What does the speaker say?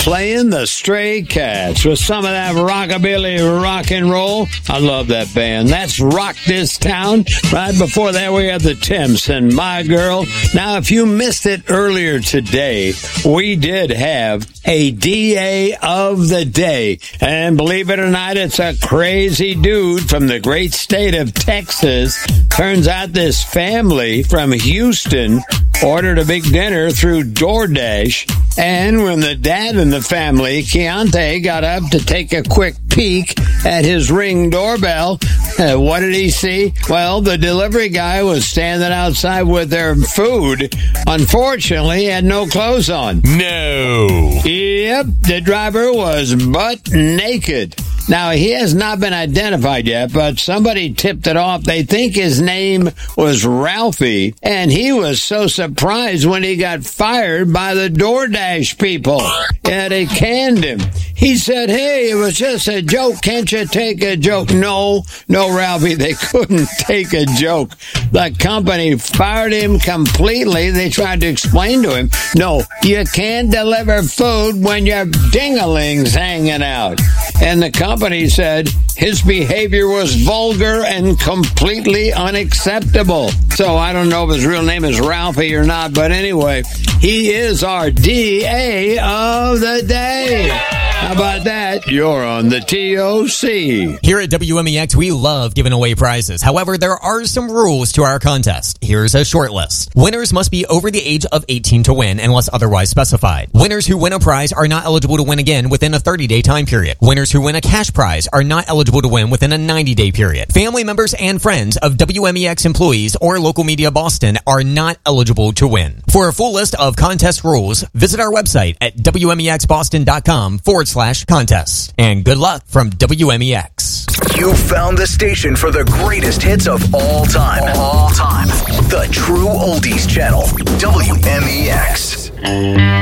playing the Stray Cats with some of that rockabilly rock and roll. I love that band. That's Rock This Town. Right before that, we had the Temps and My Girl. Now, if you missed it earlier today, we did have a DA of the day. And believe it or not, it's a crazy dude from the great state of Texas. Turns out this family from Houston ordered a big dinner through DoorDash. And when the dad in the family, Keontae, got up to take a quick peek at his Ring doorbell, what did he see? Well, the delivery guy was standing outside with their food. Unfortunately, he had no clothes on. No. Yep, the driver was butt naked. Now, he has not been identified yet, but somebody tipped it off. They think his name was Ralphie, and he was so surprised when he got fired by the DoorDash people. Yeah, they canned him. He said, hey, it was just a joke. Can't you take a joke? No, Ralphie, they couldn't take a joke. The company fired him completely. They tried to explain to him, no, you can't deliver food when your ding-a-ling's hanging out. And the company said his behavior was vulgar and completely unacceptable. So I don't know if his real name is Ralphie or not, but anyway, he is our DA of the day. How about that? You're on the TOC. Here at WMEX, we love giving away prizes. However, there are some rules to our contest. Here's a short list. Winners must be over the age of 18 to win, unless otherwise specified. Winners who win a prize are not eligible to win again within a 30-day time period. Winners who win a cash prize are not eligible to win within a 90-day period. Family members and friends of WMEX employees or Local Media Boston are not eligible to win. For a full list of contest rules, visit our website at WMEXBoston.com/contests. And good luck from WMEX. You found the station for the greatest hits of all time. The True Oldies Channel, WMEX.